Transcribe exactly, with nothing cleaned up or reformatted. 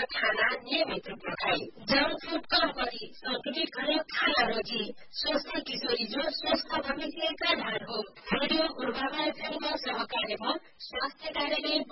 खाना नियमित रूपमा खाए। जंक फूड कम करी संतुलित खाने खाना रोजी स्वस्थ किशोरी जो स्वस्थ भविष्य का आधार हो। रेडियो पूर्वाभास एफएम सहकार्यमा स्वास्थ्य कार्यालय